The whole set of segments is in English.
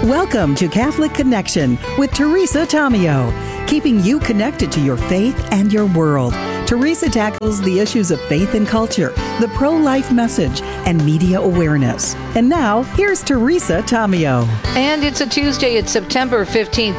Welcome to Catholic Connection with Teresa Tomeo, keeping you connected to your faith and your world. Teresa tackles the issues of faith and culture, the pro-life message, and media awareness. And now, here's Teresa Tomeo. And it's a Tuesday. It's September 15th,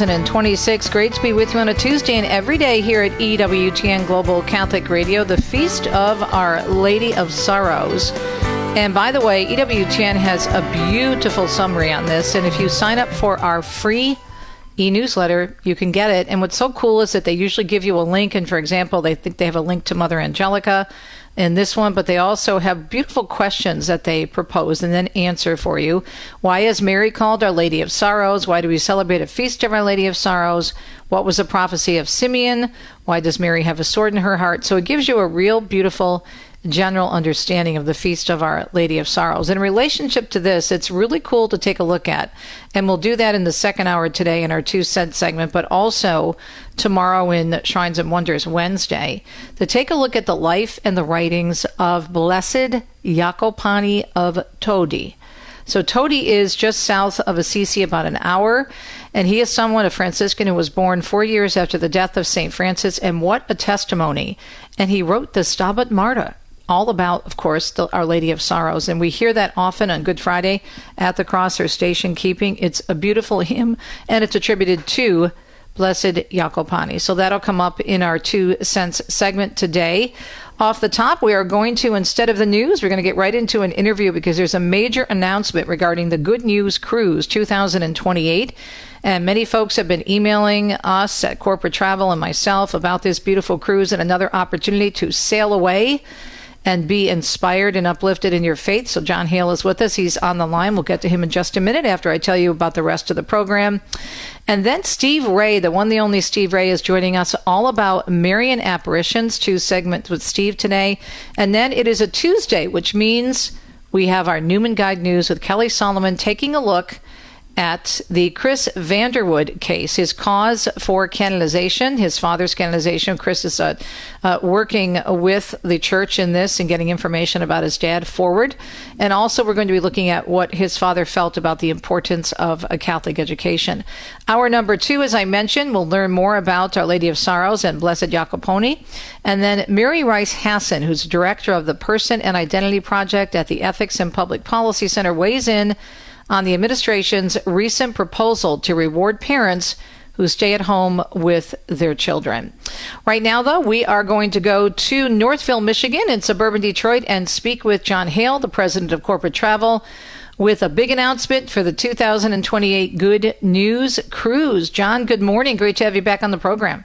2026. Great to be with you on a Tuesday and every day here at EWTN Global Catholic Radio, the Feast of Our Lady of Sorrows. And by the way, EWTN has a beautiful summary on this. And if you sign up for our free e-newsletter, you can get it. And what's so cool is that they usually give you a link. And for example, they think they have a link to Mother Angelica in this one, but they also have beautiful questions that they propose and then answer for you. Why is Mary called Our Lady of Sorrows? Why do we celebrate a feast of Our Lady of Sorrows? What was the prophecy of Simeon? Why does Mary have a sword in her heart? So it gives you a real beautiful general understanding of the Feast of Our Lady of Sorrows. In relationship to this, it's really cool to take a look at, and we'll do that in the second hour today in our 2 cent segment, but also tomorrow in Shrines and Wonders Wednesday, to take a look at the life and the writings of Blessed Jacopani of Todi. So Todi is just south of Assisi, about an hour, and he is someone, a Franciscan, who was born 4 years after the death of St. Francis, and what a testimony. And he wrote the Stabat Mater, all about, of course, Our Lady of Sorrows. And we hear that often on Good Friday at the cross or station keeping. It's a beautiful hymn, and it's attributed to Blessed Jacopani. So that'll come up in our 2 cents segment today. Off the top, we are going to, instead of the news, we're going to get right into an interview because there's a major announcement regarding the Good News Cruise 2028. And many folks have been emailing us at Corporate Travel and myself about this beautiful cruise and another opportunity to sail away and be inspired and uplifted in your faith. So John Hale is with us. He's on the line. We'll get to him in just a minute after I tell you about the rest of the program. And then Steve Ray, the one, the only Steve Ray, is joining us all about Marian apparitions, 2 segments with Steve today. And then it is a Tuesday, which means we have our Newman Guide News with Kelly Solomon taking a look at the Chris Vanderwood case, his cause for canonization, his father's canonization. Chris is working with the church in this and getting information about his dad forward. And also we're going to be looking at what his father felt about the importance of a Catholic education. Hour number 2, as I mentioned, we'll learn more about Our Lady of Sorrows and Blessed Jacopani. And then Mary Rice Hassan, who's director of the Person and Identity Project at the Ethics and Public Policy Center, weighs in on the administration's recent proposal to reward parents who stay at home with their children. Right now, though, we are going to go to Northville, Michigan in suburban Detroit and speak with John Hale, the president of Corporate Travel, with a big announcement for the 2028 Good News Cruise. John, good morning. Great to have you back on the program.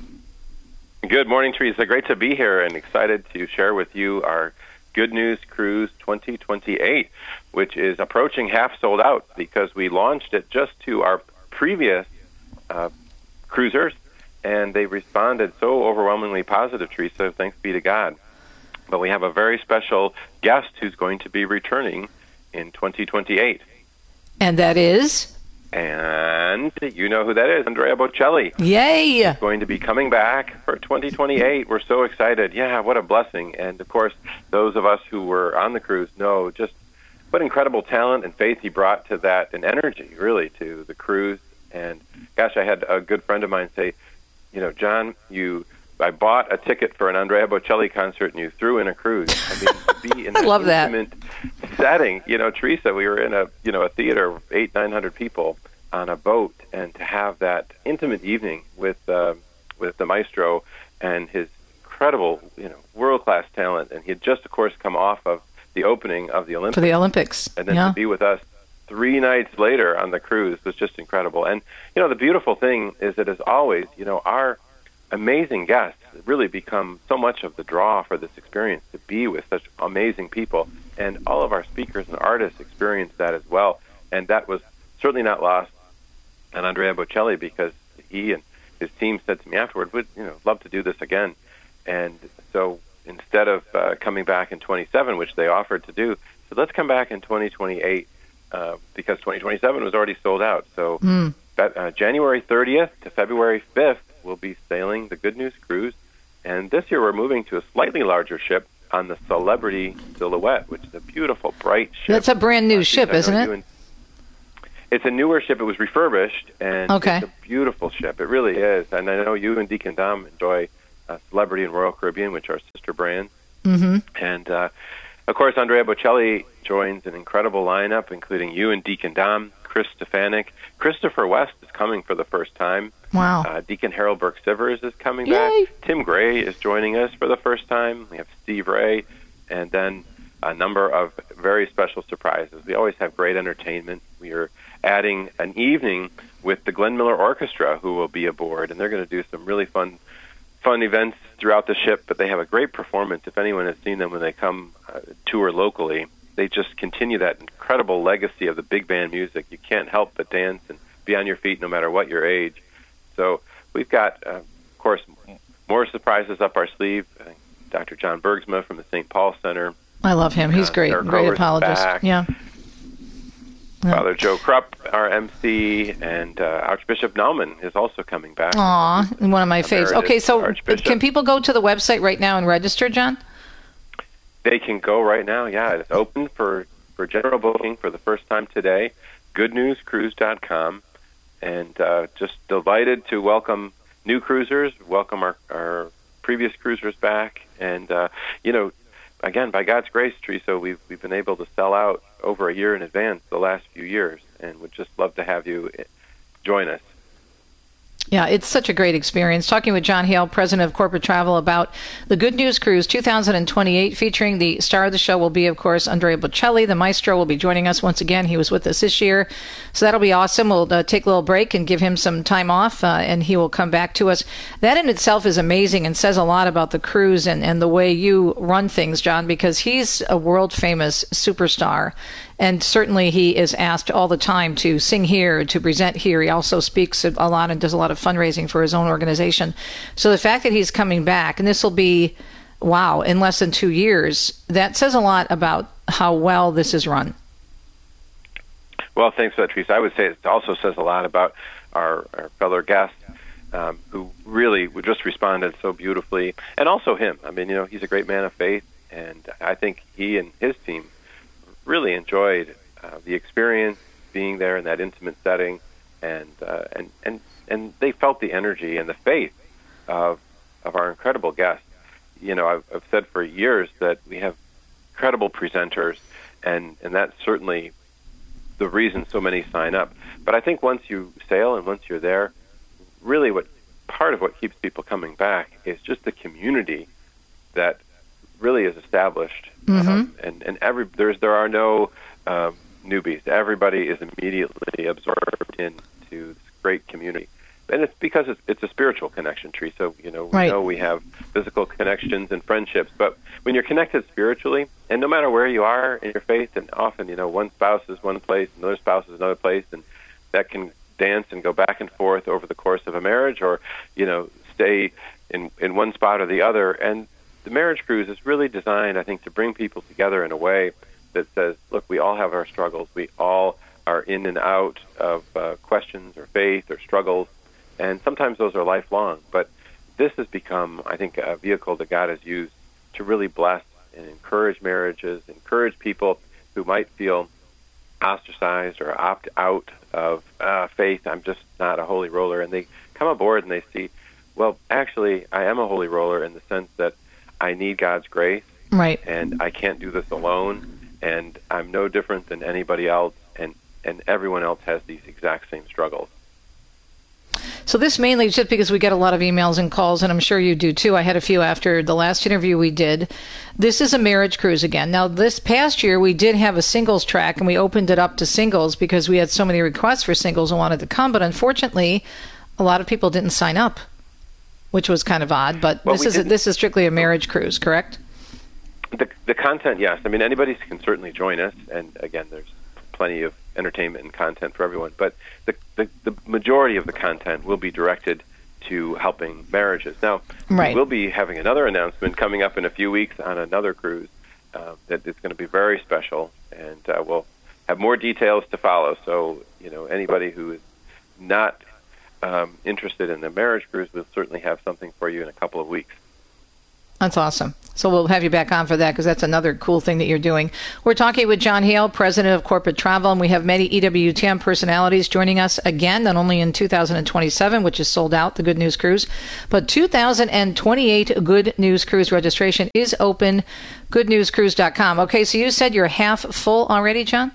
Good morning, Teresa. Great to be here and excited to share with you our Good News Cruise 2028, which is approaching half sold out because we launched it just to our previous cruisers, and they responded so overwhelmingly positive, Teresa, thanks be to God. But we have a very special guest who's going to be returning in 2028. And that is? And you know who that is, Andrea Bocelli. Yay! He's going to be coming back for 2028. We're so excited. Yeah, what a blessing. And, of course, those of us who were on the cruise know just what incredible talent and faith he brought to that, and energy, really, to the cruise. And, gosh, I had a good friend of mine say, you know, John, I bought a ticket for an Andrea Bocelli concert, and you threw in a cruise. I mean, to be in that intimate setting, you know, Teresa, we were in a theater of 800-900 people on a boat, and to have that intimate evening with the maestro and his incredible, world-class talent, and he had just, of course, come off of the opening of the Olympics. For the Olympics, and then to be with us 3 nights later on the cruise was just incredible. And, the beautiful thing is that, as always, our amazing guests really become so much of the draw for this experience, to be with such amazing people. And all of our speakers and artists experienced that as well. And that was certainly not lost on Andrea Bocelli, because he and his team said to me afterward, would love to do this again. And so instead of coming back in 27, which they offered to do, so let's come back in 2028 because 2027 was already sold out. So January 30th to February 5th, we'll be sailing the Good News Cruise. And this year we're moving to a slightly larger ship on the Celebrity Silhouette, which is a beautiful, bright ship. That's a brand new ship, isn't it? It's a newer ship. It was refurbished, and Okay. it's a beautiful ship. It really is. And I know you and Deacon Dom enjoy Celebrity and Royal Caribbean, which are sister brands. Mm-hmm. And, of course, Andrea Bocelli joins an incredible lineup, including you and Deacon Dom, Chris Stefanik. Christopher West is coming for the first time. Wow. Deacon Harold Burke-Sivers is coming Yay. back. Tim Gray is joining us for the first time. We have Steve Ray, and then a number of very special surprises. We always have great entertainment. We are adding an evening with the Glenn Miller Orchestra, who will be aboard, and they're going to do some really fun events throughout the ship, but they have a great performance. If anyone has seen them when they come tour locally, they just continue that incredible legacy of the big band music. You can't help but dance and be on your feet no matter what your age. So we've got, of course, more surprises up our sleeve. Dr. John Bergsma from the St. Paul Center. I love him. He's great. Eric Great Rower's apologist. back. Yeah. Father Joe Krupp, our MC, and Archbishop Naumann is also coming back. Aw, one of my faves. Emeritus Okay, so Archbishop. can people go to the website right now and register, John? They can go right now. Yeah, it's open for general booking for the first time today. GoodNewsCruise.com, and just delighted to welcome new cruisers, welcome our previous cruisers back, and again, by God's grace, Teresa, we've been able to sell out over a year in advance the last few years, and would just love to have you join us. Yeah, it's such a great experience. Talking with John Hale, President of Corporate Travel, about the Good News Cruise 2028, featuring the star of the show will be, of course, Andrea Bocelli. The maestro will be joining us once again. He was with us this year. So that'll be awesome. We'll take a little break and give him some time off, and he will come back to us. That in itself is amazing and says a lot about the cruise and the way you run things, John, because he's a world-famous superstar. And certainly he is asked all the time to sing here, to present here. He also speaks a lot and does a lot of fundraising for his own organization. So the fact that he's coming back, and this will be, wow, in less than 2 years, that says a lot about how well this is run. Well, thanks for that, Teresa. I would say it also says a lot about our fellow guests who really just responded so beautifully, and also him. I mean, he's a great man of faith, and I think he and his team really enjoyed the experience, being there in that intimate setting, and they felt the energy and the faith of our incredible guests. I've said for years that we have incredible presenters, and that's certainly the reason so many sign up. But I think once you sail and once you're there, really part of what keeps people coming back is just the community that really is established, and there are no newbies. Everybody is immediately absorbed into this great community, and it's because it's a spiritual connection, Teresa. We know we have physical connections and friendships, but when you're connected spiritually, and no matter where you are in your faith, and often one spouse is one place, another spouse is another place, and that can dance and go back and forth over the course of a marriage, or stay in one spot or the other, and the marriage cruise is really designed, I think, to bring people together in a way that says, look, we all have our struggles. We all are in and out of questions or faith or struggles, and sometimes those are lifelong. But this has become, I think, a vehicle that God has used to really bless and encourage marriages, encourage people who might feel ostracized or opt out of faith. I'm just not a holy roller. And they come aboard and they see, well, actually, I am a holy roller in the sense that I need God's grace, right? And I can't do this alone, and I'm no different than anybody else, and everyone else has these exact same struggles. So this mainly just because we get a lot of emails and calls, and I'm sure you do too. I had a few after the last interview we did. This is a marriage cruise again. Now, this past year, we did have a singles track, and we opened it up to singles because we had so many requests for singles and wanted to come, but unfortunately, a lot of people didn't sign up, which was kind of odd, but this is strictly a marriage cruise, correct? The content, yes. I mean, anybody can certainly join us, and again, there's plenty of entertainment and content for everyone, but the majority of the content will be directed to helping marriages. Now, right. We'll be having another announcement coming up in a few weeks on another cruise that is going to be very special, and we'll have more details to follow. So, anybody who is not interested in the marriage cruise, we'll certainly have something for you in a couple of weeks. That's awesome. So we'll have you back on for that because that's another cool thing that you're doing. We're talking with John Hale, president of Corporate Travel, and we have many EWTN personalities joining us again, not only in 2027, which is sold out, the Good News Cruise, but 2028 Good News Cruise registration is open, goodnewscruise.com. Okay, so you said you're half full already, John?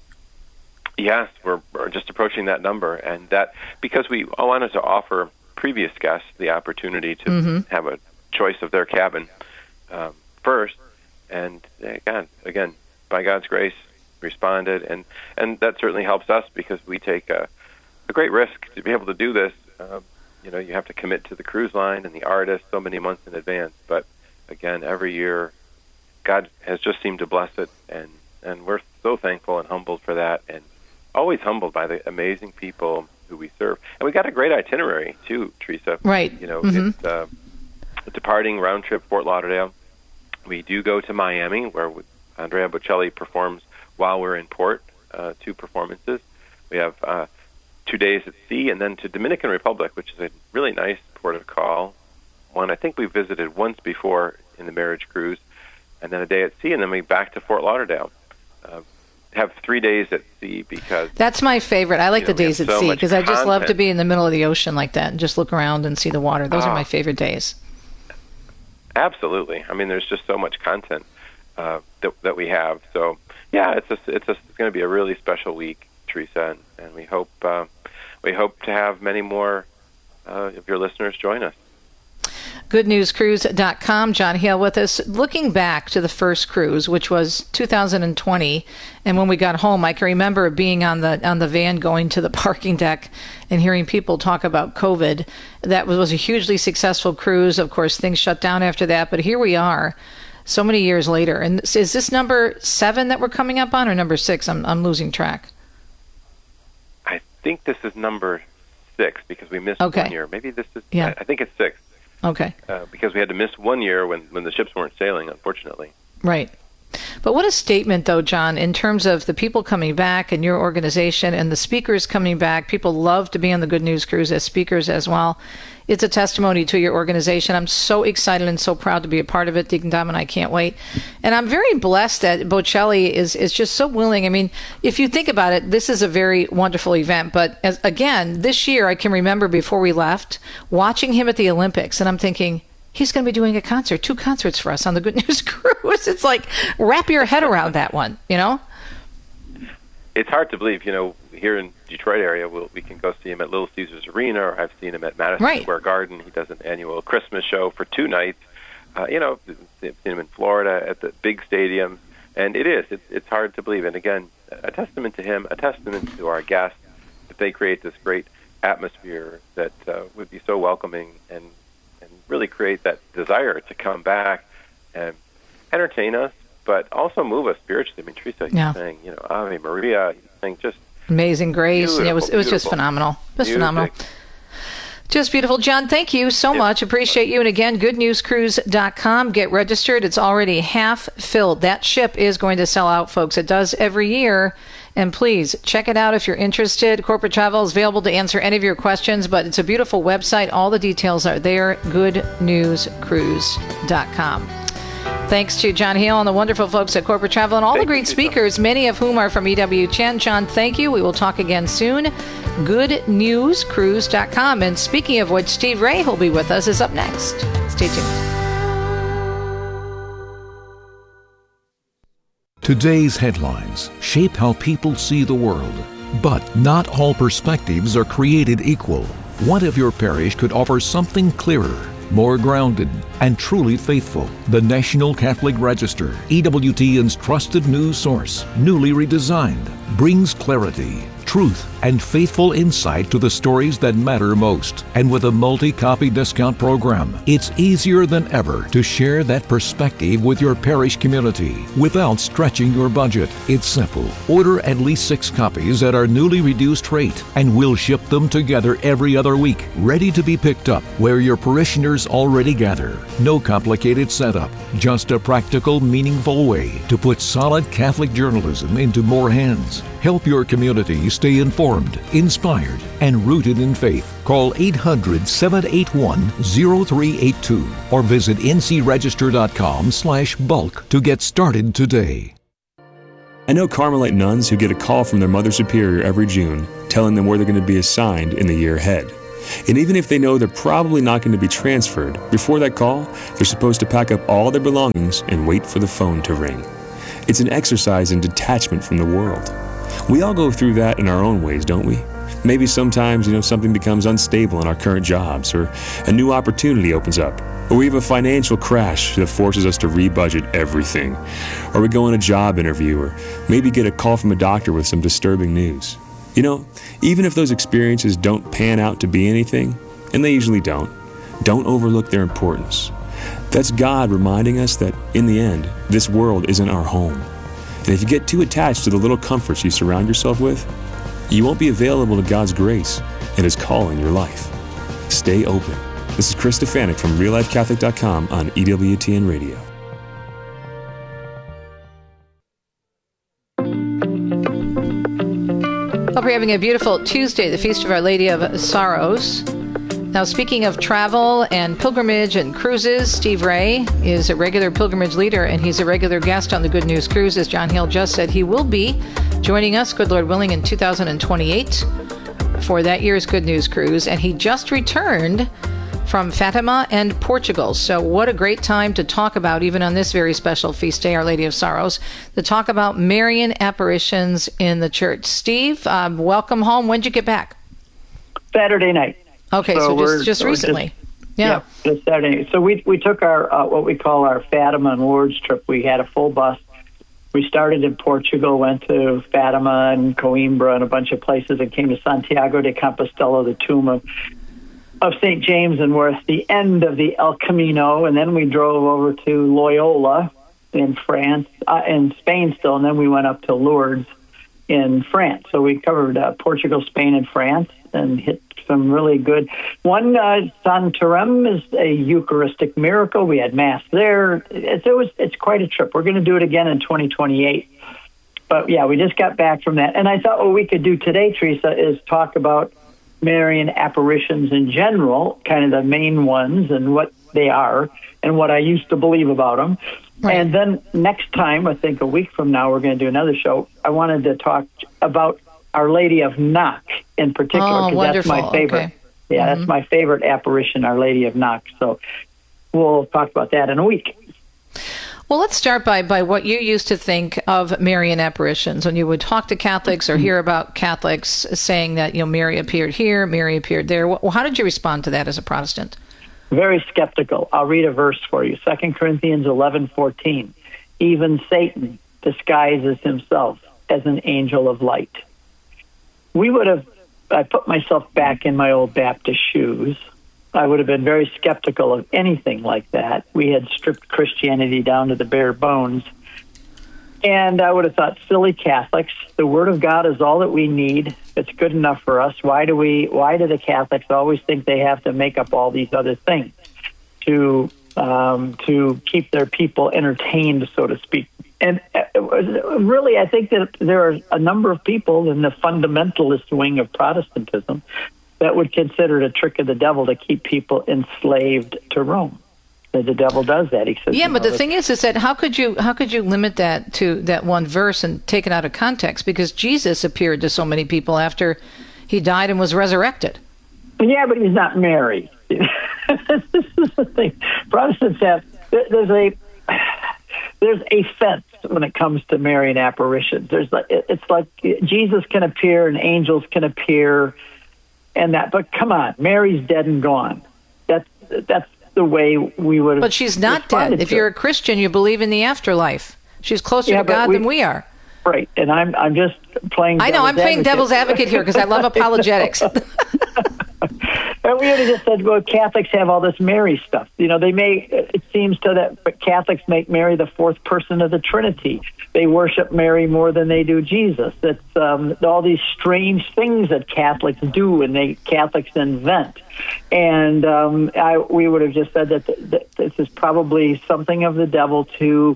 Yes, we're just approaching that number, and that because we wanted to offer previous guests the opportunity to have a choice of their cabin first, and again, by God's grace, responded, and that certainly helps us because we take a great risk to be able to do this. You have to commit to the cruise line and the artist so many months in advance, but again, every year, God has just seemed to bless it, and we're so thankful and humbled for that, and always humbled by the amazing people who we serve. And we got a great itinerary too, Teresa. Right. It's departing round trip Fort Lauderdale. We do go to Miami, where Andrea Bocelli performs while we're in port, 2 performances. We have 2 days at sea, and then to Dominican Republic, which is a really nice port of call. One I think we visited once before in the marriage cruise, and then a day at sea, and then we back to Fort Lauderdale. Have 3 days at sea because that's my favorite. I like the days at sea because I just love to be in the middle of the ocean like that and just look around and see the water. Those are my favorite days. Absolutely. I mean, there's just so much content that we have. So yeah, it's going to be a really special week, Teresa, and we hope to have many more of your listeners join us. GoodNewsCruise.com. John Hale with us. Looking back to the first cruise, which was 2020, and when we got home, I can remember being on the van going to the parking deck and hearing people talk about COVID. That was a hugely successful cruise. Of course, things shut down after that, but here we are, so many years later. And is this number 7 that we're coming up on, or number 6? I'm losing track. I think this is number 6 because we missed 1 year. Maybe this is. Yeah. I think it's 6. Okay. Because we had to miss 1 year when the ships weren't sailing, unfortunately. Right. But what a statement, though, John, in terms of the people coming back and your organization and the speakers coming back. People love to be on the Good News Cruise as speakers as well. It's a testimony to your organization. I'm so excited and so proud to be a part of it. Deacon Dom and I can't wait. And I'm very blessed that Bocelli is just so willing. I mean, if you think about it, this is a very wonderful event. But again, this year, I can remember before we left, watching him at the Olympics, and I'm thinking, he's going to be doing a concert, 2 concerts for us on the Good News Cruise. It's like, wrap your head around that one, It's hard to believe, here in Detroit area, we can go see him at Little Caesars Arena, or I've seen him at Madison Square Garden. He does an annual Christmas show for 2 nights. I've seen him in Florida at the big stadiums, and it's hard to believe. And again, a testament to him, a testament to our guests, that they create this great atmosphere that would be so welcoming and really create that desire to come back and entertain us, but also move us spiritually. I mean, Teresa, you're saying, Ave Maria, you're saying just Amazing Grace. It was just phenomenal. Just phenomenal. Just beautiful. John, thank you so much. Appreciate you. And again, goodnewscruise.com. Get registered. It's already half filled. That ship is going to sell out, folks. It does every year. And please check it out if you're interested. Corporate Travel is available to answer any of your questions, but it's a beautiful website. All the details are there. goodnewscruise.com. Thanks to John Hale and the wonderful folks at Corporate Travel and all the great speakers, many of whom are from EWTN. John, thank you. We will talk again soon. GoodNewsCruise.com. And speaking of which, Steve Ray, who'll be with us, is up next. Stay tuned. Today's headlines shape how people see the world. But not all perspectives are created equal. What if your parish could offer something clearer, more grounded, and truly faithful? The National Catholic Register, EWTN's trusted news source, newly redesigned, brings clarity, truth, and faithful insight to the stories that matter most. And with a multi-copy discount program, it's easier than ever to share that perspective with your parish community without stretching your budget. It's simple. Order at least 6 copies at our newly reduced rate, and we'll ship them together every other week, ready to be picked up where your parishioners already gather. No complicated setup, just a practical, meaningful way to put solid Catholic journalism into more hands. Help your community stay informed, inspired, and rooted in faith. Call 800-781-0382 or visit ncregister.com/bulk to get started today. I know Carmelite nuns who get a call from their Mother Superior every June telling them where they're going to be assigned in the year ahead. And even if they know they're probably not going to be transferred, before that call, they're supposed to pack up all their belongings and wait for the phone to ring. It's an exercise in detachment from the world. We all go through that in our own ways, don't we? Maybe sometimes, something becomes unstable in our current jobs, or a new opportunity opens up, or we have a financial crash that forces us to rebudget everything, or we go on a job interview, or maybe get a call from a doctor with some disturbing news. Even if those experiences don't pan out to be anything, and they usually don't overlook their importance. That's God reminding us that, in the end, this world isn't our home. And if you get too attached to the little comforts you surround yourself with, you won't be available to God's grace and His call in your life. Stay open. This is Chris Stefanik from RealLifeCatholic.com on EWTN Radio. Hope you're having a beautiful Tuesday, the Feast of Our Lady of Sorrows. Now, speaking of travel and pilgrimage and cruises, Steve Ray is a regular pilgrimage leader, and he's a regular guest on the Good News Cruise. As John Hill just said, he will be joining us, good Lord willing, in 2028 for that year's Good News Cruise. And he just returned from Fatima and Portugal. So what a great time to talk about, even on this very special feast day, Our Lady of Sorrows, to talk about Marian apparitions in the church. Steve, welcome home. When did you get back? Saturday night. Okay, so just recently. Yeah, just Saturday. So we took our what we call our Fatima and Lourdes trip. We had a full bus. We started in Portugal, went to Fatima and Coimbra and a bunch of places, and came to Santiago de Compostela, the tomb of St. James, and we're at the end of the El Camino. And then we drove over to Loyola in France, in Spain still, and then we went up to Lourdes in France. So we covered Portugal, Spain, and France, and hit some really good. One, Santarem is a Eucharistic miracle. We had Mass there. It's quite a trip. We're going to do it again in 2028. But yeah, we just got back from that. And I thought what we could do today, Teresa, is talk about Marian apparitions in general, kind of the main ones and what they are and what I used to believe about them. Right. And then next time, I think a week from now, we're going to do another show. I wanted to talk about Our Lady of Knock in particular, because that's my favorite. Okay. Yeah, that's my favorite apparition, Our Lady of Knock. So we'll talk about that in a week. Well, let's start by what you used to think of Marian apparitions. When you would talk to Catholics or hear about Catholics saying that, Mary appeared here, Mary appeared there. Well, how did you respond to that as a Protestant? Very skeptical. I'll read a verse for you. 2 Corinthians 11:14. Even Satan disguises himself as an angel of light. I put myself back in my old Baptist shoes. I would have been very skeptical of anything like that. We had stripped Christianity down to the bare bones. And I would have thought, silly Catholics, the Word of God is all that we need. It's good enough for us. Why do the Catholics always think they have to make up all these other things to keep their people entertained, so to speak? And really, I think that there are a number of people in the fundamentalist wing of Protestantism that would consider it a trick of the devil to keep people enslaved to Rome. The devil does that. He says, yeah, but the thing is that how could you limit that to that one verse and take it out of context? Because Jesus appeared to so many people after he died and was resurrected. Yeah, but he's not Mary. This is the thing. Protestants have there's a fence when it comes to Marian apparitions. It's like Jesus can appear and angels can appear, and that. But come on, Mary's dead and gone. That's the way we would have. But she's not dead. If you're a Christian, you believe in the afterlife. She's closer to God than we are. Right, and I'm just playing. I know I'm playing devil's advocate here because I love apologetics. And we would have just said, well, Catholics have all this Mary stuff. It seems but Catholics make Mary the fourth person of the Trinity. They worship Mary more than they do Jesus. It's all these strange things that Catholics do and Catholics invent. And we would have just said that this is probably something of the devil to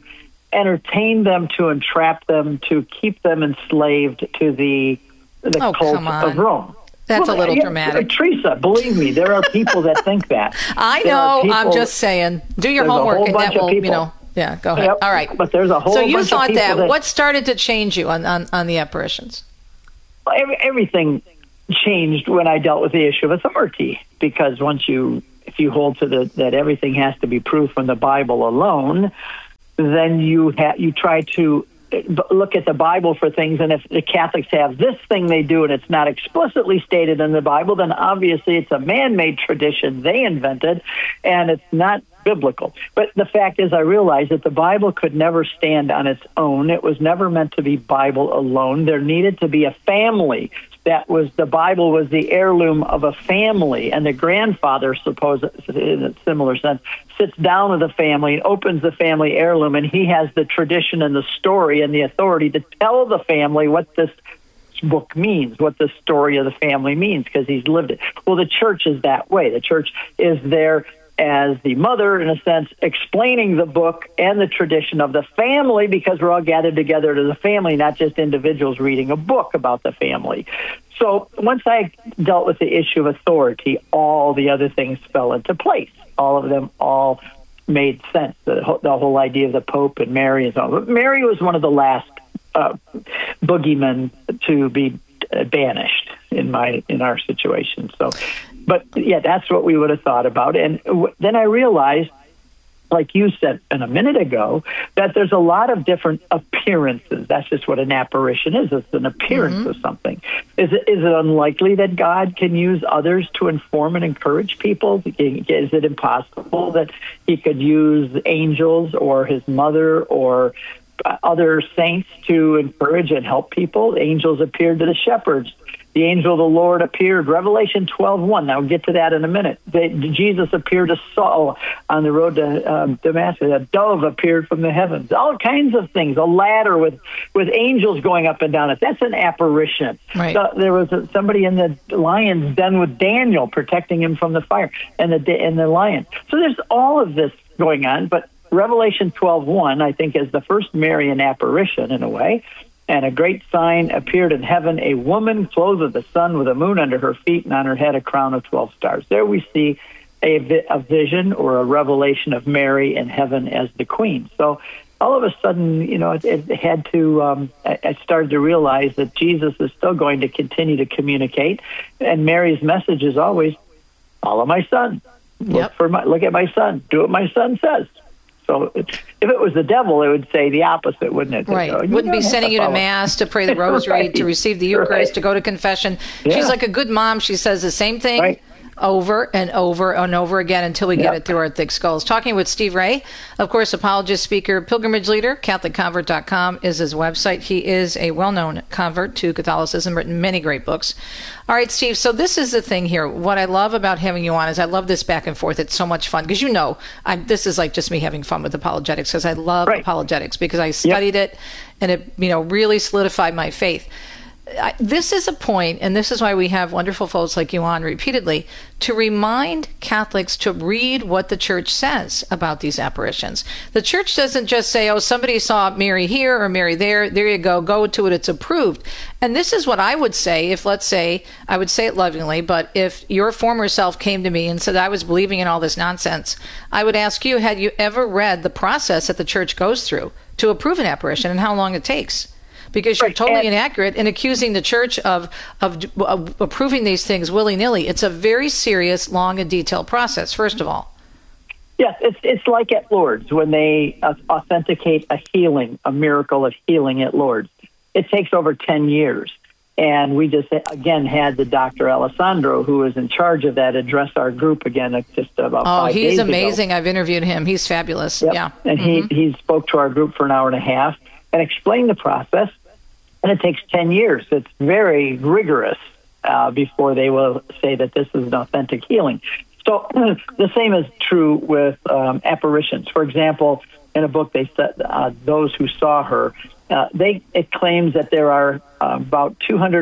entertain them, to entrap them, to keep them enslaved to the cult of Rome. That's a little dramatic. Teresa, believe me, there are people that think that. I know. I'm just saying. Do your homework, and that will, yeah, go ahead. Yep. All right. But there's a whole bunch of people. So you thought that. What started to change you on the apparitions? Everything changed when I dealt with the issue of authority, because if you hold to that everything has to be proof from the Bible alone, then you try to look at the Bible for things, and if the Catholics have this thing they do and it's not explicitly stated in the Bible, then obviously it's a man-made tradition they invented, and it's not biblical. But the fact is, I realized that the Bible could never stand on its own. It was never meant to be Bible alone. There needed to be a family. The Bible was the heirloom of a family, and the grandfather, in a similar sense, sits down with the family and opens the family heirloom, and he has the tradition and the story and the authority to tell the family what this book means, what the story of the family means, because he's lived it. Well, the church is that way. The church is there as the mother, in a sense, explaining the book and the tradition of the family, because we're all gathered together as a family, not just individuals reading a book about the family. So once I dealt with the issue of authority, all the other things fell into place. All of them all made sense. The whole idea of the Pope and Mary and so on. Mary was one of the last boogeymen to be banished in our situation. So, but yeah, that's what we would have thought about. And then I realized, like you said a minute ago, that there's a lot of different appearances. That's just what an apparition is. It's an appearance of something. Is it unlikely that God can use others to inform and encourage people? Is it impossible that he could use angels or his mother or other saints to encourage and help people? Angels appeared to the shepherds. The angel of the Lord appeared, Revelation 12:1. Now, we'll get to that in a minute. Jesus appeared to Saul on the road to Damascus. A dove appeared from the heavens. All kinds of things. A ladder with angels going up and down it. That's an apparition. Right. So there was somebody in the lion's den with Daniel protecting him from the fire and the lion. So there's all of this going on, but Revelation 12:1, I think, is the first Marian apparition in a way. And a great sign appeared in heaven, a woman clothed with the sun, with a moon under her feet, and on her head a crown of 12 stars. There we see a vision or a revelation of Mary in heaven as the queen. So all of a sudden, it had to, I started to realize that Jesus is still going to continue to communicate. And Mary's message is always, follow my son. Yep. Look at my son. Do what my son says. So if it was the devil, it would say the opposite, wouldn't it? Right. Wouldn't be sending you to Mass, to pray the rosary, right. to receive the Eucharist, right. to go to confession. Yeah. She's like a good mom. She says the same thing right. over and over and over again until we get it through our thick skulls. Talking with Steve Ray, of course, apologist, speaker, pilgrimage leader, CatholicConvert.com is his website. He is a well-known convert to Catholicism, written many great books. All right, Steve, so this is the thing here. What I love about having you on is I love this back and forth. It's so much fun because, this is like just me having fun with apologetics, because I love apologetics, because I studied it and it, really solidified my faith. This is a point, and this is why we have wonderful folks like you on repeatedly, to remind Catholics to read what the Church says about these apparitions. The Church doesn't just say, oh, somebody saw Mary here or Mary there. There you go to it. It's approved. And this is what I would say if, let's say, I would say it lovingly, but if your former self came to me and said I was believing in all this nonsense, I would ask you, had you ever read the process that the Church goes through to approve an apparition and how long it takes? Because you're totally inaccurate in accusing the Church of approving these things willy-nilly. It's a very serious, long, and detailed process, first of all. Yes, it's like at Lourdes when they authenticate a miracle of healing at Lourdes. It takes over 10 years. And we just, again, had the Dr. Alessandro, who was in charge of that, address our group again just about 5 days ago. Oh, he's amazing. I've interviewed him. He's fabulous. Yep. Yeah. And he spoke to our group for an hour and a half and explained the process. And it takes 10 years. It's very rigorous before they will say that this is an authentic healing. So the same is true with apparitions. For example, in a book they said those who saw her, it claims that there are about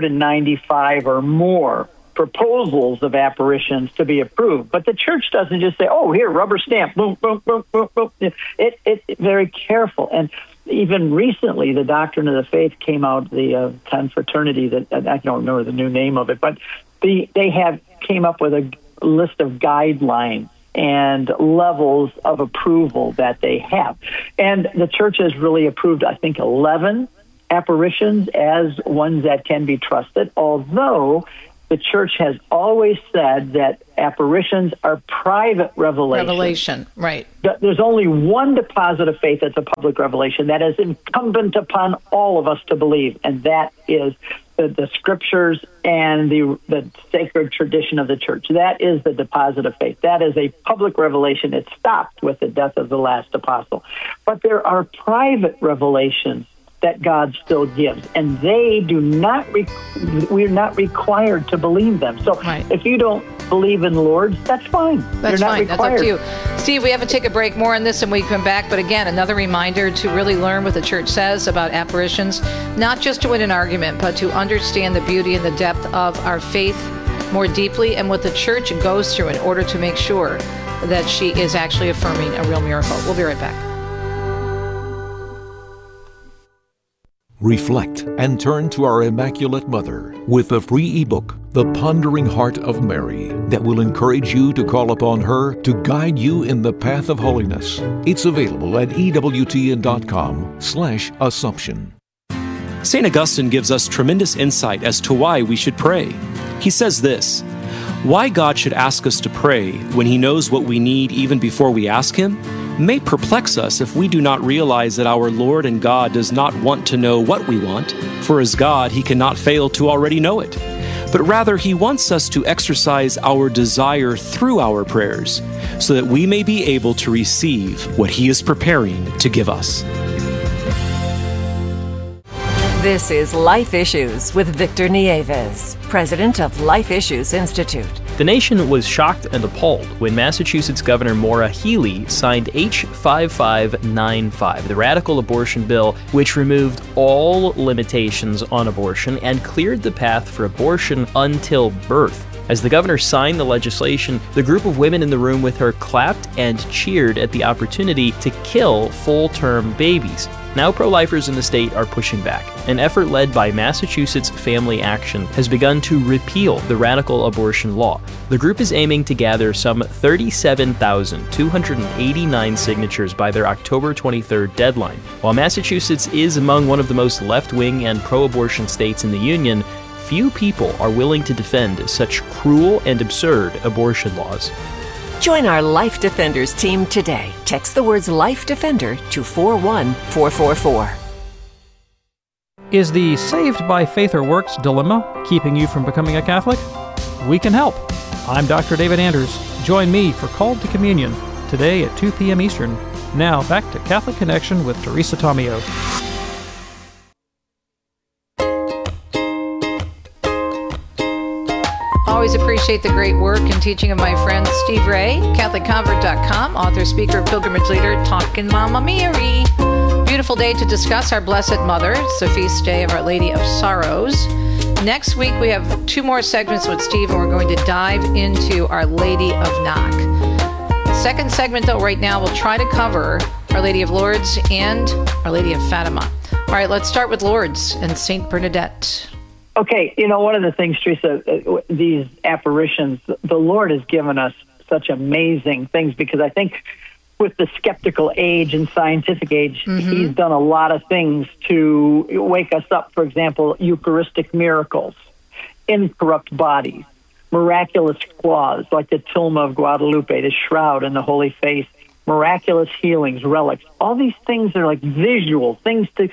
295 or more proposals of apparitions to be approved. But the Church doesn't just say, oh, here, rubber stamp, boom, boom, boom, boom, boom. It's very careful. And even recently, the Doctrine of the Faith came out, the confraternity, that I don't remember the new name of it, but they came up with a list of guidelines and levels of approval that they have. And the church has really approved, I think, 11 apparitions as ones that can be trusted, although the church has always said that apparitions are private revelations. Revelation, right. There's only one deposit of faith that's a public revelation that is incumbent upon all of us to believe, and that is the scriptures and the sacred tradition of the church. That is the deposit of faith. That is a public revelation. It stopped with the death of the last apostle. But there are private revelations that God still gives, and they do not. We're not required to believe them. So if you don't believe in Lord's, that's fine. That's You're not fine. required. That's up to you, Steve. We have to take a break. More on this when we come back. But again, another reminder to really learn what the church says about apparitions, not just to win an argument, but to understand the beauty and the depth of our faith more deeply, and what the church goes through in order to make sure that she is actually affirming a real miracle. We'll be right back. Reflect and turn to our Immaculate Mother with the free ebook, The Pondering Heart of Mary, that will encourage you to call upon her to guide you in the path of holiness. It's available at EWTN.com/Assumption. St. Augustine gives us tremendous insight as to why we should pray. He says this: why God should ask us to pray when He knows what we need even before we ask Him may perplex us if we do not realize that our Lord and God does not want to know what we want, for as God He cannot fail to already know it. But rather He wants us to exercise our desire through our prayers, so that we may be able to receive what He is preparing to give us. This is Life Issues with Victor Nieves, president of Life Issues Institute. The nation was shocked and appalled when Massachusetts Governor Maura Healey signed H5595, the radical abortion bill, which removed all limitations on abortion and cleared the path for abortion until birth. As the governor signed the legislation, the group of women in the room with her clapped and cheered at the opportunity to kill full-term babies. Now pro-lifers in the state are pushing back. An effort led by Massachusetts Family Action has begun to repeal the radical abortion law. The group is aiming to gather some 37,289 signatures by their October 23rd deadline. While Massachusetts is among one of the most left-wing and pro-abortion states in the Union, few people are willing to defend such cruel and absurd abortion laws. Join our Life Defenders team today. Text the words Life Defender to 41444. Is the saved by faith or works dilemma keeping you from becoming a Catholic? We can help. I'm Dr. David Anders. Join me for Called to Communion today at 2 p.m. Eastern. Now back to Catholic Connection with Teresa Tomeo. Always appreciate the great work and teaching of my friend Steve Ray, CatholicConvert.com, author, speaker, pilgrimage leader, talking Mama Mary. Beautiful day to discuss our Blessed Mother. It's the feast day of Our Lady of Sorrows. Next week, we have 2 more segments with Steve, and we're going to dive into Our Lady of Knock. The second segment, though, right now, we'll try to cover Our Lady of Lourdes and Our Lady of Fatima. All right, let's start with Lourdes and St. Bernadette. Okay, one of the things, Teresa, these apparitions, the Lord has given us such amazing things, because I think with the skeptical age and scientific age, He's done a lot of things to wake us up. For example, Eucharistic miracles, incorrupt bodies, miraculous claws like the tilma of Guadalupe, the shroud and the Holy Face, miraculous healings, relics. All these things are like visual things to,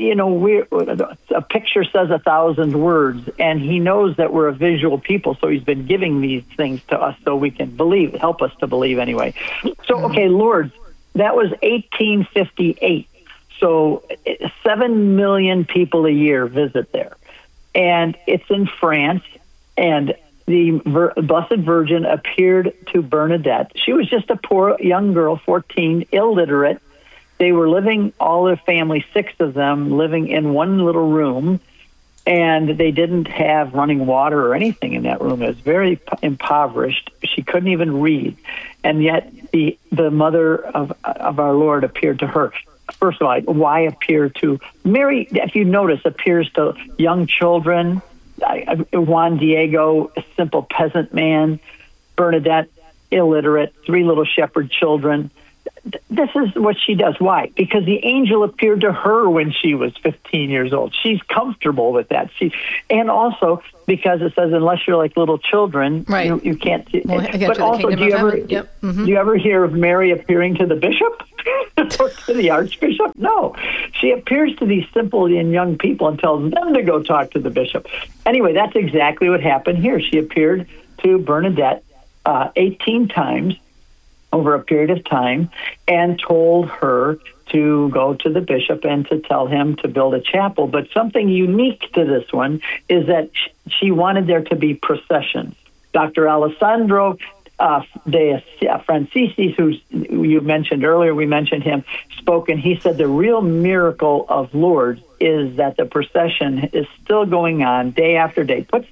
a picture says 1,000 words, and He knows that we're a visual people, so He's been giving these things to us so we can believe, help us to believe anyway. So, okay, Lourdes, that was 1858. So 7 million people a year visit there. And it's in France, and the Blessed Virgin appeared to Bernadette. She was just a poor young girl, 14, illiterate. They were living, all their family, 6 of them, living in one little room, and they didn't have running water or anything in that room. It was very impoverished. She couldn't even read, and yet the mother of our Lord appeared to her. first of all, why appear to Mary? If you notice, appears to young children. Juan Diego, a simple peasant man. Bernadette, illiterate. 3 little shepherd children. This is what she does. Why? Because the angel appeared to her when she was 15 years old. She's comfortable with that. And also because it says, unless you're like little children, right. you can't. Well, but also, do you ever hear of Mary appearing to the bishop or to the archbishop? No. She appears to these simple and young people and tells them to go talk to the bishop. Anyway, that's exactly what happened here. She appeared to Bernadette 18 times over a period of time and told her to go to the bishop and to tell him to build a chapel. But something unique to this one is that she wanted there to be processions. Dr. Alessandro de Francisis, who you mentioned earlier, we mentioned him, spoke, and he said the real miracle of Lourdes is that the procession is still going on day after day. Puts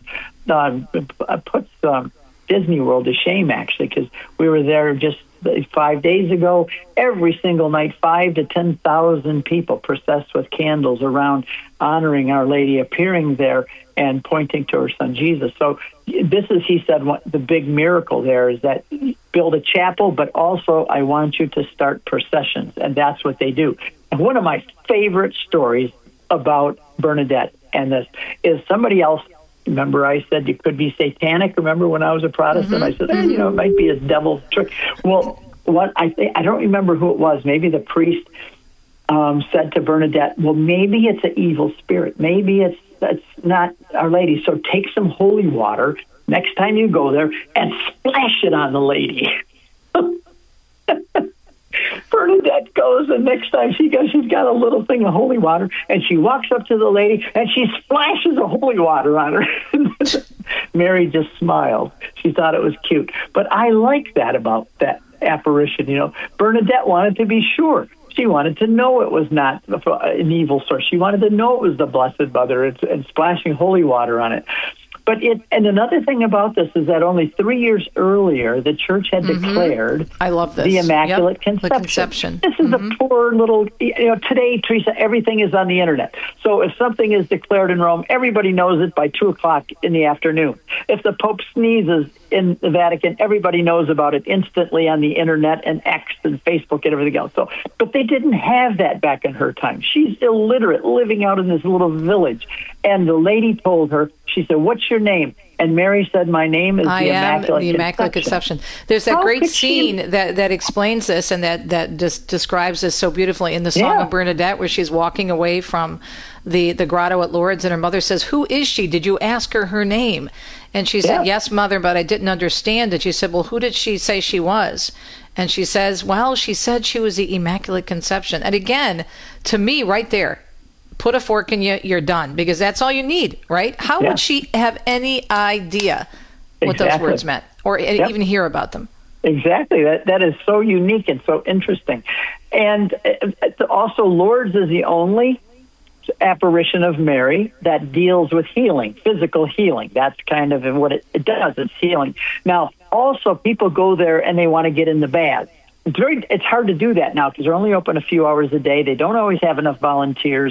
Disney World to shame, actually, because we were there just 5 days ago. Every single night, 5,000 to 10,000 people processed with candles around, honoring Our Lady, appearing there and pointing to her son Jesus. So this is, he said, the big miracle there is that build a chapel, but also I want you to start processions, and that's what they do. And one of my favorite stories about Bernadette and this is somebody else. Remember, I said you could be satanic. Remember when I was a Protestant, I said, it might be a devil's trick. Well, what I don't remember who it was. Maybe the priest said to Bernadette, well, maybe it's an evil spirit. Maybe it's not Our Lady. So take some holy water next time you go there and splash it on the lady. Bernadette goes, and next time she goes, she's got a little thing of holy water, and she walks up to the lady, and she splashes the holy water on her. Mary just smiled. She thought it was cute. But I like that about that apparition. Bernadette wanted to be sure. She wanted to know it was not an evil source. She wanted to know it was the Blessed Mother and splashing holy water on it. But and another thing about this is that only 3 years earlier, the church had declared I love this. The Immaculate Conception. The conception. This is a poor little, today, Teresa, everything is on the internet. So if something is declared in Rome, everybody knows it by 2:00 in the afternoon. If the Pope sneezes in the Vatican, everybody knows about it instantly on the internet and X and Facebook and everything else. So, but they didn't have that back in her time. She's illiterate, living out in this little village. And the lady told her, she said, "What's your name?" And Mary said, "My name is the Immaculate Conception." There's that great scene that explains this and that just describes this so beautifully in the Song of Bernadette, where she's walking away from the grotto at Lourdes, and her mother says, "Who is she? Did you ask her name?" And she said, "Yes, Mother, but I didn't understand it." She said, "Well, who did she say she was?" And she says, "Well, she said she was the Immaculate Conception." And again, to me, right there, put a fork in you, you're done, because that's all you need, right? How would she have any idea what those words meant or even hear about them? Exactly. That is so unique and so interesting. And also, Lourdes is the only apparition of Mary that deals with healing, physical healing. That's kind of what it does. It's healing. Now, also, people go there and they want to get in the baths. It's hard to do that now because they're only open a few hours a day. They don't always have enough volunteers,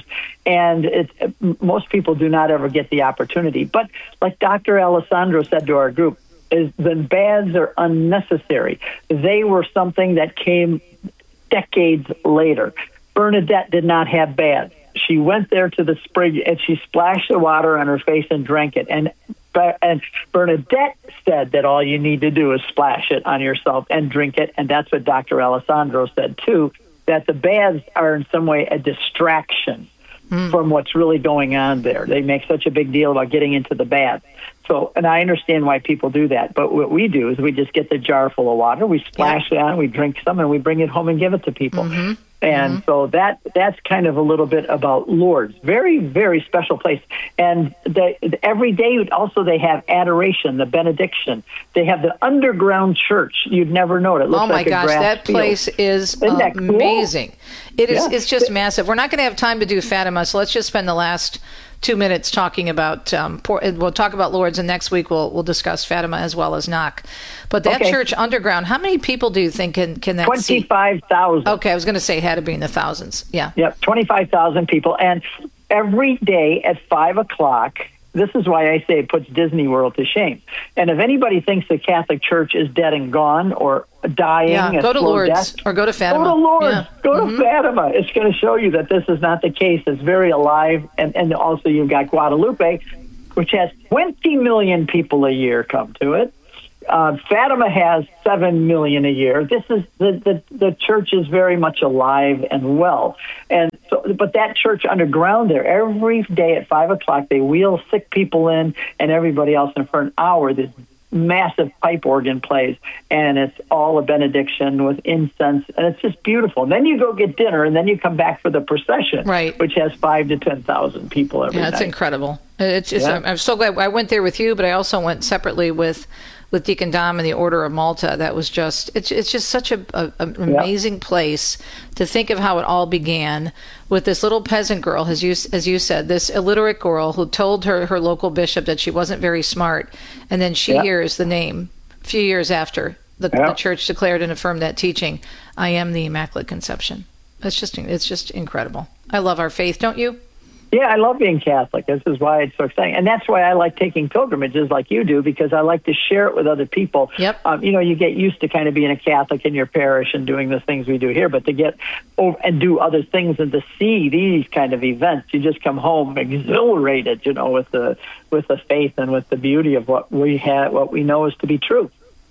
and most people do not ever get the opportunity. But like Dr. Alessandro said to our group, the baths are unnecessary. They were something that came decades later. Bernadette did not have baths. She went there to the spring and she splashed the water on her face and drank it. And Bernadette said that all you need to do is splash it on yourself and drink it. And that's what Dr. Alessandro said, too, that the baths are in some way a distraction from what's really going on there. They make such a big deal about getting into the bath. So, and I understand why people do that. But what we do is we just get the jar full of water, we splash it on, we drink some, and we bring it home and give it to people. And so that's kind of a little bit about Lourdes. Very, very special place. And every day also they have adoration, the benediction. They have the underground church. You'd never know it. It looks like a grass that field. place is amazing. It is. It's just massive. We're not going to have time to do Fatima, so let's just spend the last 2 minutes talking about, we'll talk about Lourdes, and next week we'll discuss Fatima as well as Knock. But that church underground, how many people do you think can that 25,000. Okay, I was going to say it had to be in the thousands. Yeah. Yep, 25,000 people. And every day at 5 o'clock, this is why I say it puts Disney World to shame. And if anybody thinks the Catholic Church is dead and gone or dying, go to Lourdes or go to Fatima. Go to Lourdes. Go to Fatima. It's going to show you that this is not the case. It's very alive. And also you've got Guadalupe, which has 20 million people a year come to it. Fatima has 7 million a year. This is the church is very much alive and well. And so, but that church underground there, every day at 5 o'clock, they wheel sick people in and everybody else in for an hour. This massive pipe organ plays, and it's all a benediction with incense, and it's just beautiful. And then you go get dinner, and then you come back for the procession, which has 5,000 to 10,000 people every night. Yeah, it's incredible. I'm so glad I went there with you, but I also went separately with Deacon Dom and the Order of Malta. That was just, it's just such an amazing place to think of how it all began with this little peasant girl, as you said, this illiterate girl who told her local bishop that she wasn't very smart. And then she hears the name a few years after the church declared and affirmed that teaching. I am the Immaculate Conception. It's just incredible. I love our faith, don't you? Yeah, I love being Catholic. This is why it's so exciting. And that's why I like taking pilgrimages like you do, because I like to share it with other people. Yep. You get used to kind of being a Catholic in your parish and doing the things we do here, but to get over and do other things and to see these kind of events, you just come home exhilarated, with the faith and with the beauty of what we know is to be true.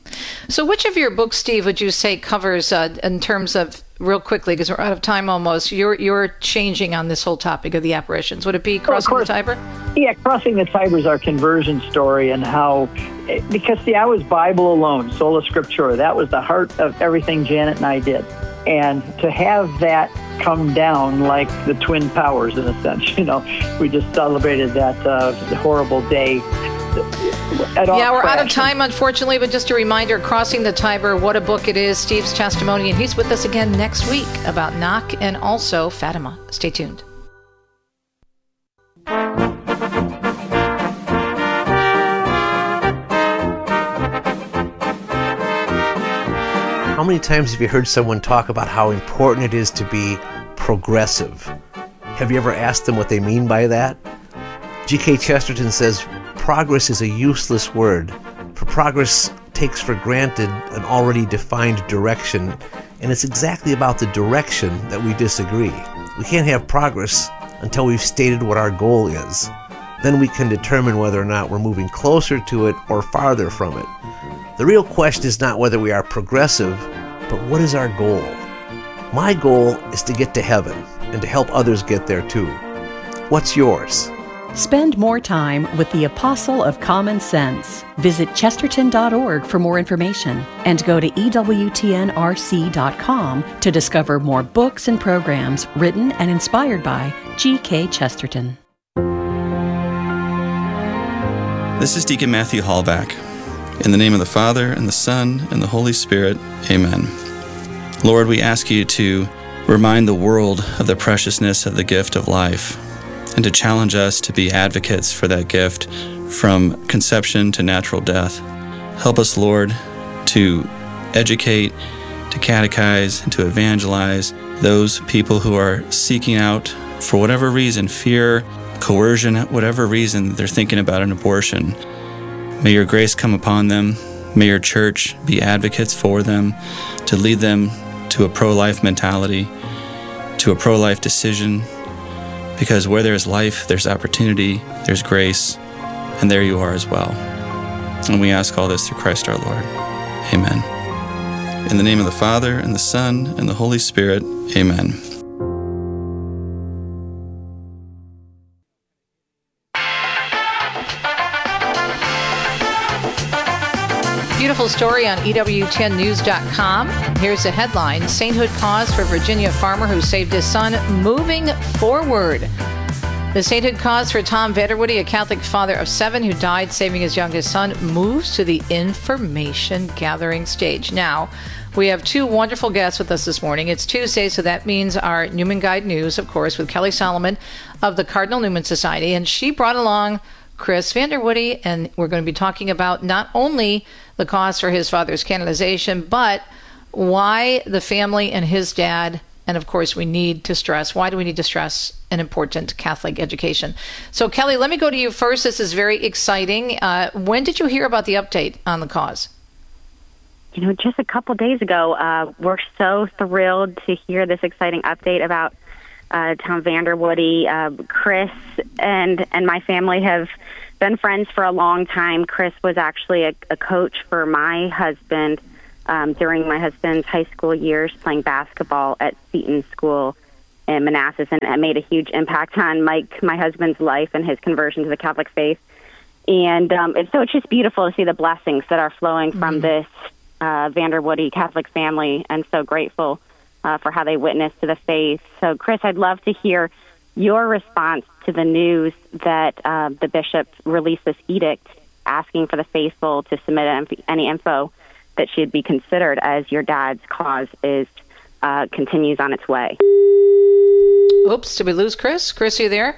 So which of your books, Steve, would you say covers, in terms of, real quickly, because we're out of time almost, you're changing on this whole topic of the apparitions? Would it be Crossing the Tiber? Yeah, Crossing the Tiber is our conversion story, and how, because, I was Bible alone, sola scriptura. That was the heart of everything Janet and I did. And to have that come down like the twin powers, in a sense, we just celebrated that horrible day. We're out of time, unfortunately, but just a reminder, Crossing the Tiber, what a book it is. Steve's testimony, and he's with us again next week about Knock and also Fatima. Stay tuned. How many times have you heard someone talk about how important it is to be progressive? Have you ever asked them what they mean by that? G.K. Chesterton says, progress is a useless word, for progress takes for granted an already defined direction, and it's exactly about the direction that we disagree. We can't have progress until we've stated what our goal is. Then we can determine whether or not we're moving closer to it or farther from it. The real question is not whether we are progressive, but what is our goal? My goal is to get to heaven and to help others get there too. What's yours? Spend more time with the Apostle of Common Sense. Visit chesterton.org for more information and go to EWTNRC.com to discover more books and programs written and inspired by G.K. Chesterton. This is Deacon Matthew Hallback. In the name of the Father, and the Son, and the Holy Spirit, amen. Lord, we ask you to remind the world of the preciousness of the gift of life, and to challenge us to be advocates for that gift from conception to natural death. Help us, Lord, to educate, to catechize, and to evangelize those people who are seeking out, for whatever reason, fear, coercion, whatever reason they're thinking about an abortion. May your grace come upon them. May your church be advocates for them, to lead them to a pro-life mentality, to a pro-life decision, because where there is life, there's opportunity, there's grace, and there you are as well. And we ask all this through Christ our Lord. Amen. In the name of the Father, and the Son, and the Holy Spirit, amen. Beautiful story on EWTNnews.com. Here's the headline: Sainthood cause for Virginia farmer who saved his son, moving forward. The sainthood cause for Tom Vanderwoody, a Catholic father of 7 who died saving his youngest son, moves to the information gathering stage. Now, we have 2 wonderful guests with us this morning. It's Tuesday, so that means our Newman Guide News, of course, with Kelly Solomon of the Cardinal Newman Society. And she brought along Chris Vanderwoody, and we're going to be talking about not only the cause for his father's canonization, but why the family and his dad, and of course we need to stress, why do we need to stress an important Catholic education? So Kelly, let me go to you first. This is very exciting. When did you hear about the update on the cause? Just a couple days ago. We're so thrilled to hear this exciting update about Tom Vanderwoody. Chris and my family have been friends for a long time. Chris was actually a coach for my husband during my husband's high school years, playing basketball at Seton School in Manassas, and it made a huge impact on Mike, my husband's life, and his conversion to the Catholic faith. And so it's just beautiful to see the blessings that are flowing from this Vanderwoody Catholic family, and so grateful for how they witnessed to the faith. So, Chris, I'd love to hear your response to the news that the bishop released this edict asking for the faithful to submit any info that should be considered as your dad's cause continues on its way. Oops, did we lose Chris? Chris, are you there?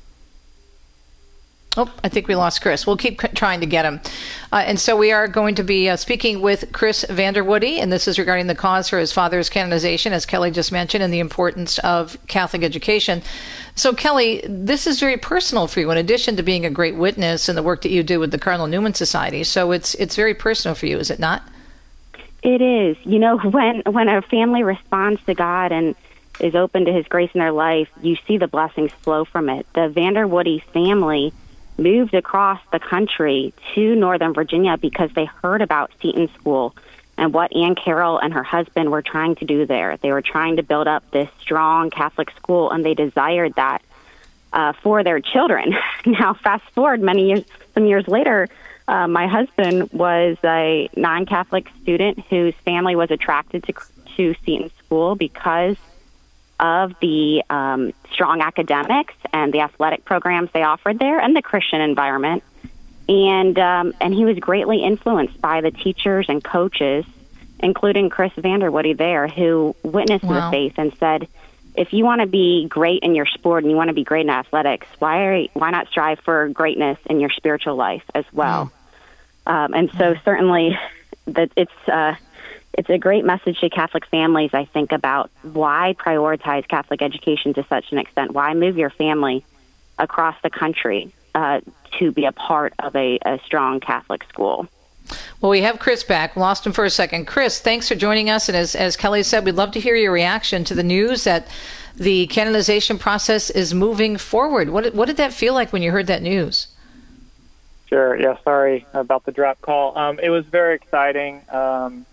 Oh, I think we lost Chris. We'll keep trying to get him. And so we are going to be speaking with Chris Vanderwoody, and this is regarding the cause for his father's canonization, as Kelly just mentioned, and the importance of Catholic education. So, Kelly, this is very personal for you, in addition to being a great witness and the work that you do with the Cardinal Newman Society. So it's very personal for you, is it not? It is. When a family responds to God and is open to his grace in their life, you see the blessings flow from it. The Vanderwoody family moved across the country to Northern Virginia because they heard about Seton School and what Ann Carroll and her husband were trying to do there. They were trying to build up this strong Catholic school, and they desired that for their children. Now, fast forward some years later, my husband was a non-Catholic student whose family was attracted to Seton School because of the strong academics and the athletic programs they offered there and the Christian environment. And he was greatly influenced by the teachers and coaches, including Chris Vanderwoody there, who witnessed the faith and said, if you want to be great in your sport and you want to be great in athletics, why not strive for greatness in your spiritual life as well? And so certainly that it's a great message to Catholic families, I think, about why prioritize Catholic education to such an extent. Why move your family across the country to be a part of a strong Catholic school? Well, we have Chris back. Lost him for a second. Chris, thanks for joining us. And as Kelly said, we'd love to hear your reaction to the news that the canonization process is moving forward. What did that feel like when you heard that news? Sure. Yeah, sorry about the drop call. It was very exciting. When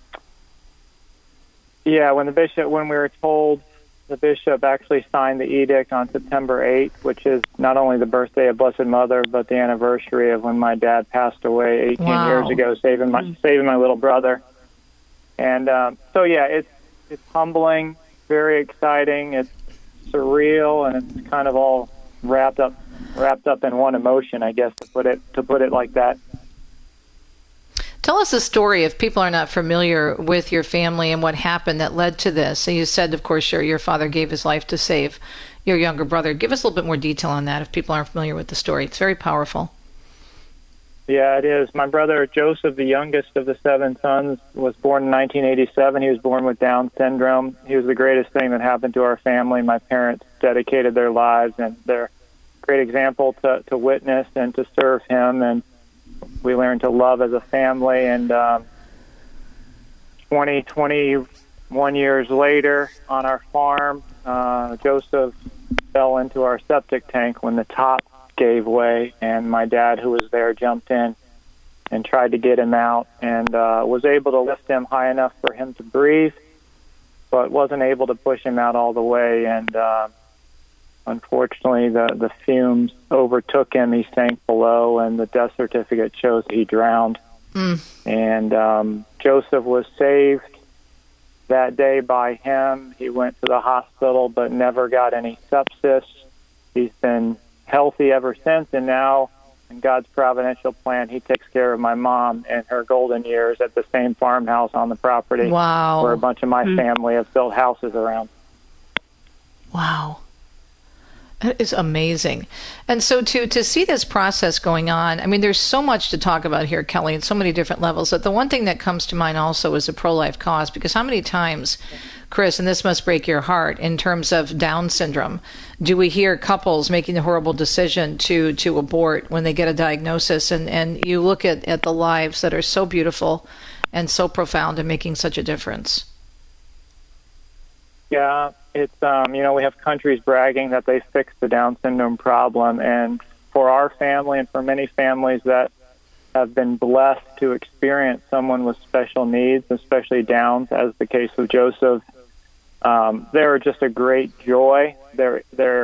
we were told, the bishop actually signed the edict on September 8th, which is not only the birthday of Blessed Mother, but the anniversary of when my dad passed away 18 years ago, saving my little brother. And it's humbling, very exciting. It's surreal, and it's kind of all wrapped up in one emotion, I guess, to put it like that. Tell us a story if people are not familiar with your family and what happened that led to this. So you said, of course, your father gave his life to save your younger brother. Give us a little bit more detail on that if people aren't familiar with the story. It's very powerful. Yeah, it is. My brother Joseph, the youngest of the 7 sons, was born in 1987. He was born with Down syndrome. He was the greatest thing that happened to our family. My parents dedicated their lives, and they're a great example to witness and to serve him. And we learned to love as a family. And 21 years later on our farm, Joseph fell into our septic tank when the top gave way, and my dad, who was there, jumped in and tried to get him out, and was able to lift him high enough for him to breathe, but wasn't able to push him out all the way. And unfortunately, the fumes overtook him. He sank below, and the death certificate shows he drowned. And Joseph was saved that day by him. He went to the hospital but never got any sepsis. He's been healthy ever since, and now in God's providential plan, he takes care of my mom in her golden years at the same farmhouse on the property. Wow. Where a bunch of my family have built houses around. Wow. That is amazing. And so to see this process going on, I mean, there's so much to talk about here, Kelly, at so many different levels. But the one thing that comes to mind also is the pro-life cause, because how many times, Chris, and this must break your heart, in terms of Down syndrome, do we hear couples making the horrible decision to abort when they get a diagnosis? And you look at the lives that are so beautiful and so profound and making such a difference. Yeah, it's, we have countries bragging that they fixed the Down syndrome problem. And for our family and for many families that have been blessed to experience someone with special needs, especially Downs, as the case of Joseph, they're just a great joy. They're